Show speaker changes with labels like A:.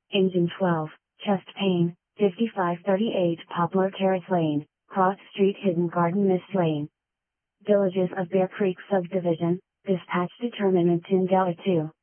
A: Engine 12, chest pain, 5538 Poplar Terrace Lane, Cross Street Hidden Garden Mist Lane. Villages of Bear Creek Subdivision, dispatch determinant Tyndale 2.